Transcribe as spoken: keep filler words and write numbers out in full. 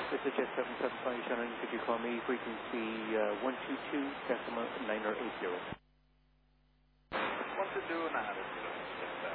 This is Jet seven seven five Shannon. Could you call me frequency uh, one two two decimal nine eight zero? one two two nine eight zero.